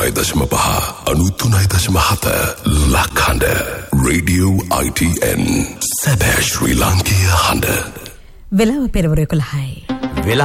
89.5 93.7 ලක්හඬ Radio ITN සැබෑ ශ්‍රී ලාංකීය හඬ. වෙලාව පෙරවරු 11යි.